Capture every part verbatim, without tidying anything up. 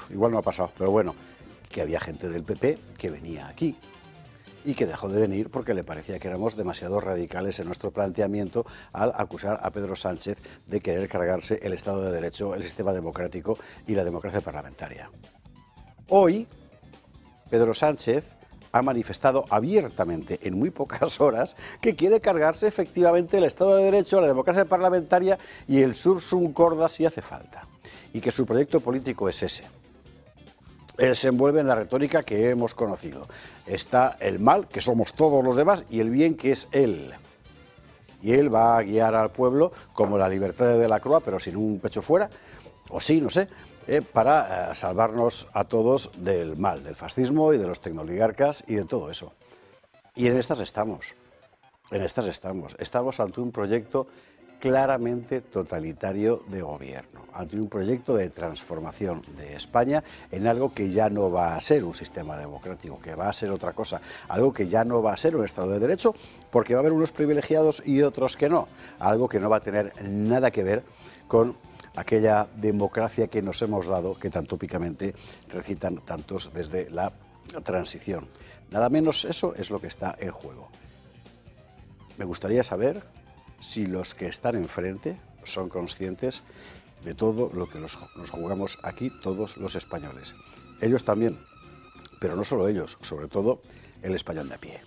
igual no ha pasado, pero bueno, que había gente del P P que venía aquí y que dejó de venir porque le parecía que éramos demasiado radicales en nuestro planteamiento al acusar a Pedro Sánchez de querer cargarse el Estado de Derecho, el sistema democrático y la democracia parlamentaria. Hoy, Pedro Sánchez ha manifestado abiertamente en muy pocas horas que quiere cargarse efectivamente el Estado de Derecho, la democracia parlamentaria y el sursum corda si hace falta, y que su proyecto político es ese. Él se envuelve en la retórica que hemos conocido. Está el mal, que somos todos los demás, y el bien, que es él. Y él va a guiar al pueblo como la libertad de Delacroix, pero sin un pecho fuera, o sí, no sé, eh, para eh, salvarnos a todos del mal, del fascismo y de los tecnoligarcas y de todo eso. Y en estas estamos, en estas estamos. Estamos ante un proyecto claramente totalitario de gobierno, ante un proyecto de transformación de España en algo que ya no va a ser un sistema democrático, que va a ser otra cosa, algo que ya no va a ser un Estado de Derecho, porque va a haber unos privilegiados y otros que no, algo que no va a tener nada que ver con aquella democracia que nos hemos dado, que tan tópicamente recitan tantos desde la transición. Nada menos eso es lo que está en juego. Me gustaría saber si los que están enfrente son conscientes de todo lo que nos, nos jugamos aquí todos los españoles. Ellos también, pero no solo ellos, sobre todo el español de a pie.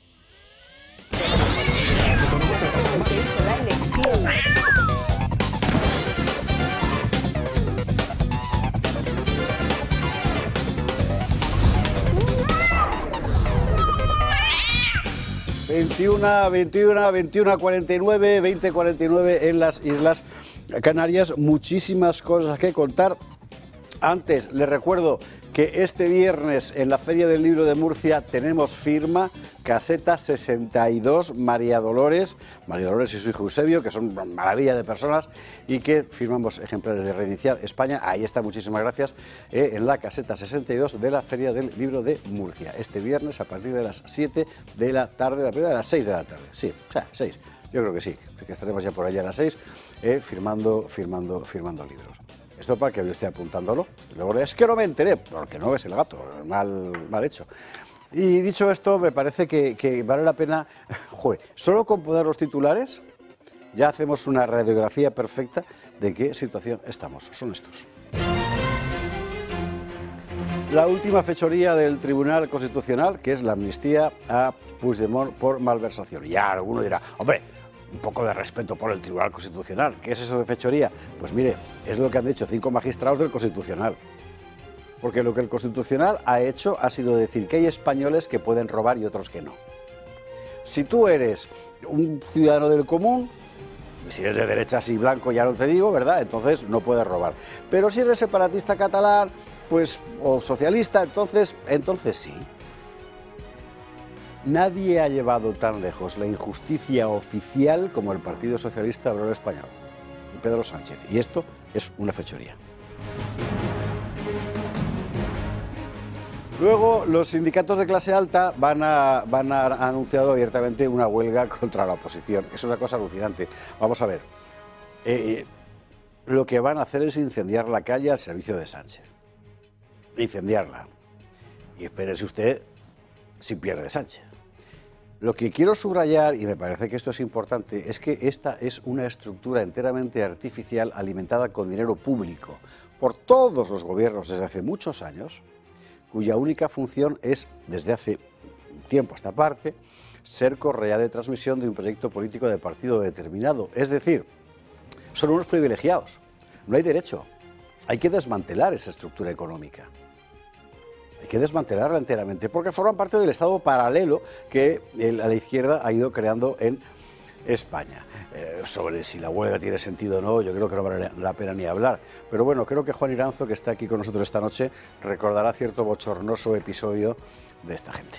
veintiuna, veintiuna, veintiuna cuarenta y nueve, veinte cuarenta y nueve en las Islas Canarias. Muchísimas cosas que contar. Antes, les recuerdo que este viernes en la Feria del Libro de Murcia tenemos firma Caseta sesenta y dos, María Dolores, María Dolores y su hijo Eusebio, que son una maravilla de personas y que firmamos ejemplares de Reiniciar España. Ahí está, muchísimas gracias, eh, en la Caseta sesenta y dos de la Feria del Libro de Murcia. Este viernes a partir de las siete de la tarde, la primera de las seis de la tarde. Sí, o sea, seis. Yo creo que sí, que estaremos ya por allá a las seis eh, firmando, firmando, firmando libros. Esto para que yo esté apuntándolo. Luego es que no me enteré, porque no es el gato, mal, mal hecho. Y dicho esto, me parece que, que vale la pena, joder, solo con poner los titulares ya hacemos una radiografía perfecta de qué situación estamos. Son estos. La última fechoría del Tribunal Constitucional, que es la amnistía a Puigdemont por malversación. Y ya alguno dirá, hombre, un poco de respeto por el Tribunal Constitucional. ¿Qué es eso de fechoría? Pues mire, es lo que han dicho cinco magistrados del Constitucional. Porque lo que el Constitucional ha hecho ha sido decir que hay españoles que pueden robar y otros que no. Si tú eres un ciudadano del común, si eres de derechas y blanco ya no te digo, ¿verdad? Entonces no puedes robar. Pero si eres separatista catalán, pues, o socialista, entonces, entonces sí. Nadie ha llevado tan lejos la injusticia oficial como el Partido Socialista Obrero Español y Pedro Sánchez. Y esto es una fechoría. Luego, los sindicatos de clase alta van a, van a, han anunciado abiertamente una huelga contra la oposición. Es una cosa alucinante. Vamos a ver. Eh, lo que van a hacer es incendiar la calle al servicio de Sánchez. Incendiarla. Y espérese usted si pierde Sánchez. Lo que quiero subrayar, y me parece que esto es importante, es que esta es una estructura enteramente artificial alimentada con dinero público por todos los gobiernos desde hace muchos años, cuya única función es, desde hace tiempo a esta parte, ser correa de transmisión de un proyecto político de partido determinado. Es decir, son unos privilegiados, no hay derecho, hay que desmantelar esa estructura económica. Hay que desmantelarla enteramente, porque forman parte del Estado paralelo que el, a la izquierda ha ido creando en España. Eh, sobre si la huelga tiene sentido o no, yo creo que no vale la pena ni hablar. Pero bueno, creo que Juan Iranzo, que está aquí con nosotros esta noche, recordará cierto bochornoso episodio de esta gente.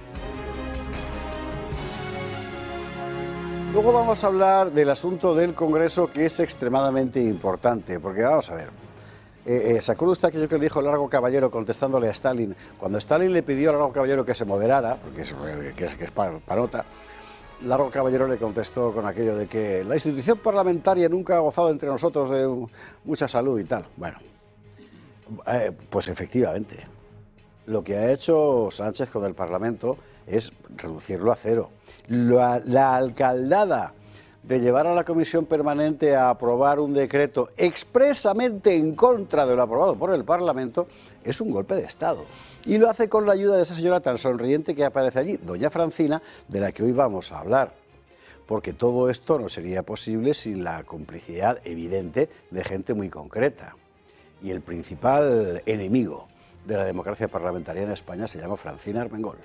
Luego vamos a hablar del asunto del Congreso, que es extremadamente importante, porque vamos a ver. Eh, eh, ¿Se acuerda usted aquello que le dijo Largo Caballero contestándole a Stalin? Cuando Stalin le pidió a Largo Caballero que se moderara, porque es, que es, que es panota, Largo Caballero le contestó con aquello de que la institución parlamentaria nunca ha gozado entre nosotros de mucha salud y tal. Bueno, Eh, pues efectivamente. Lo que ha hecho Sánchez con el Parlamento es reducirlo a cero. La, la alcaldada de llevar a la Comisión Permanente a aprobar un decreto expresamente en contra de lo aprobado por el Parlamento es un golpe de Estado. Y lo hace con la ayuda de esa señora tan sonriente que aparece allí, doña Francina, de la que hoy vamos a hablar. Porque todo esto no sería posible sin la complicidad evidente de gente muy concreta. Y el principal enemigo de la democracia parlamentaria en España se llama Francina Armengol.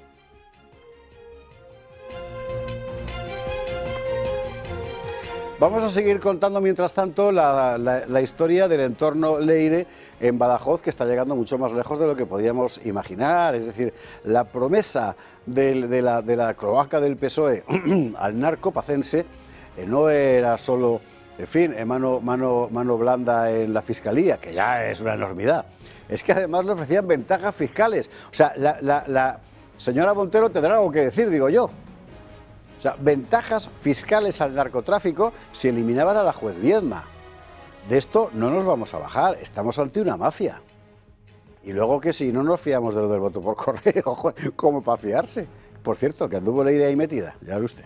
Vamos a seguir contando, mientras tanto, la, la, la historia del entorno Leire en Badajoz, que está llegando mucho más lejos de lo que podíamos imaginar. Es decir, la promesa de, de, la, de la cloaca del P S O E al narco pacense eh, no era solo, en fin, eh, mano, mano, mano blanda en la Fiscalía, que ya es una enormidad. Es que además le ofrecían ventajas fiscales. O sea, la, la, la señora Montero tendrá algo que decir, digo yo. O sea, ventajas fiscales al narcotráfico si eliminaban a la juez Viedma. De esto no nos vamos a bajar, estamos ante una mafia. Y luego que si no nos fiamos de lo del voto por correo, ¿cómo para fiarse? Por cierto, que anduvo Leire ahí metida, ya ve usted.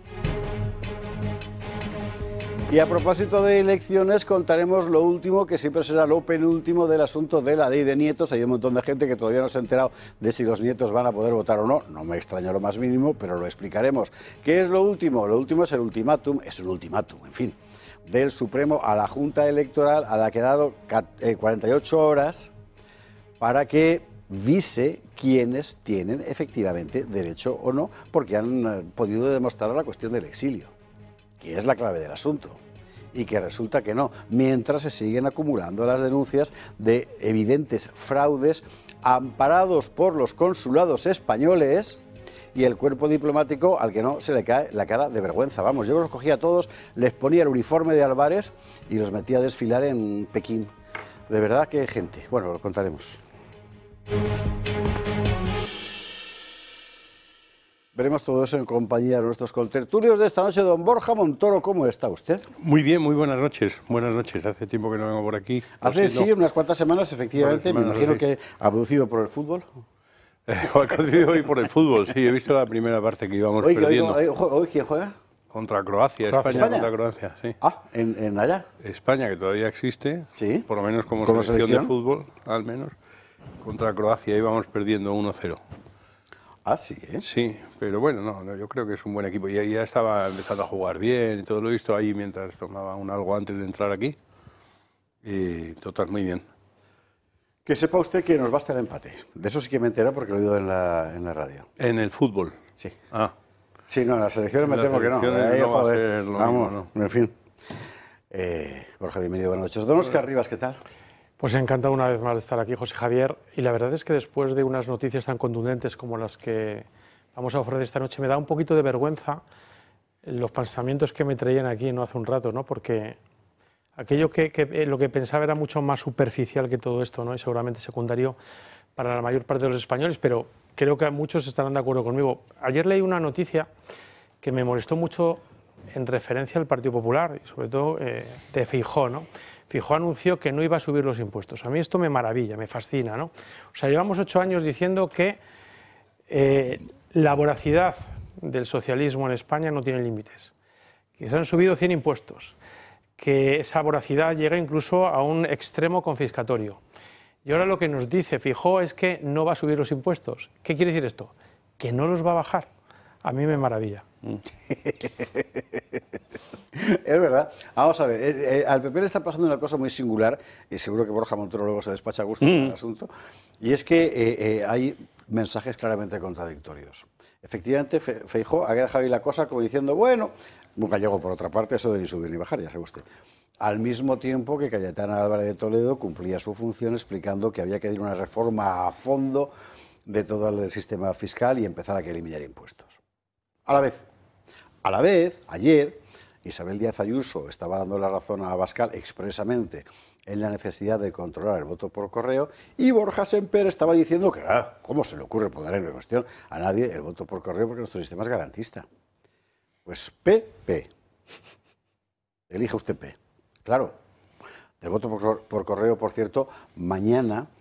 Y a propósito de elecciones, contaremos lo último, que siempre será lo penúltimo del asunto de la ley de nietos. Hay un montón de gente que todavía no se ha enterado de si los nietos van a poder votar o no. No me extraña lo más mínimo, pero lo explicaremos. ¿Qué es lo último? Lo último es el ultimátum, es un ultimátum, en fin, del Supremo a la Junta Electoral, a la que ha dado cuarenta y ocho horas para que vise quiénes tienen efectivamente derecho o no, porque han podido demostrar la cuestión del exilio, que es la clave del asunto, y que resulta que no, mientras se siguen acumulando las denuncias de evidentes fraudes amparados por los consulados españoles y el cuerpo diplomático al que no se le cae la cara de vergüenza. Vamos, yo los cogía a todos, les ponía el uniforme de Álvarez y los metía a desfilar en Pekín. De verdad que gente. Bueno, lo contaremos. Veremos todo eso en compañía de nuestros contertulios de esta noche. Don Borja Montoro, ¿cómo está usted? Muy bien, muy buenas noches. Buenas noches. Hace tiempo que no vengo por aquí. Hace, sí, unas cuantas semanas, efectivamente. Semanas, me imagino sí. que ha producido por el fútbol. Eh, ha producido hoy por el fútbol, sí. He visto la primera parte que íbamos hoy, perdiendo. Hoy, hoy, hoy, ¿quién juega? Contra Croacia, España, España contra Croacia, sí. Ah, ¿en, en allá? España, que todavía existe, sí. Por lo menos como, como selección, selección de fútbol, al menos. Contra Croacia íbamos perdiendo uno cero. Ah, sí, ¿eh? Sí, pero bueno, no, no, yo creo que es un buen equipo. Y ya estaba empezando a jugar bien y todo lo he visto ahí mientras tomaba un algo antes de entrar aquí. Y total, muy bien. Que sepa usted que nos basta el empate. De eso sí que me entero porque lo he oído en la, en la radio. ¿En el fútbol? Sí. Ah. Sí, no, en las selecciones me temo que no. Ahí, no joder, vamos, mismo, ¿no? En fin. Eh, Borja, bienvenido, buenas noches. Don Óscar Rivas, ¿qué tal? Pues encantado una vez más de estar aquí, José Javier, y la verdad es que después de unas noticias tan contundentes como las que vamos a ofrecer esta noche, me da un poquito de vergüenza los pensamientos que me traían aquí no hace un rato, ¿no? Porque aquello que, que lo que pensaba era mucho más superficial que todo esto, ¿no? Y seguramente secundario para la mayor parte de los españoles, pero creo que muchos estarán de acuerdo conmigo. Ayer leí una noticia que me molestó mucho en referencia al Partido Popular y sobre todo eh, de Feijóo, ¿no? Feijóo anunció que no iba a subir los impuestos. A mí esto me maravilla, me fascina, ¿no? O sea, llevamos ocho años diciendo que eh, la voracidad del socialismo en España no tiene límites, que se han subido cien impuestos, que esa voracidad llega incluso a un extremo confiscatorio. Y ahora lo que nos dice Feijóo es que no va a subir los impuestos. ¿Qué quiere decir esto? Que no los va a bajar. A mí me maravilla. Es verdad. Vamos a ver, eh, eh, al P P le está pasando una cosa muy singular, y seguro que Borja Montoro luego se despacha a gusto mm. con el asunto, y es que eh, eh, hay mensajes claramente contradictorios. Efectivamente, Fe, Feijóo ha dejado ahí la cosa como diciendo, bueno, nunca llegó por otra parte eso de ni subir ni bajar, ya sabe usted. Al mismo tiempo que Cayetana Álvarez de Toledo cumplía su función explicando que había que ir una reforma a fondo de todo el sistema fiscal y empezar a que eliminar impuestos. A la vez, a la vez, ayer, Isabel Díaz Ayuso estaba dando la razón a Abascal expresamente en la necesidad de controlar el voto por correo y Borja Semper estaba diciendo que, ah, ¿cómo se le ocurre poner en cuestión a nadie el voto por correo porque nuestro sistema es garantista? Pues P P. Elija usted P. Claro, Del voto por, por correo, por cierto, mañana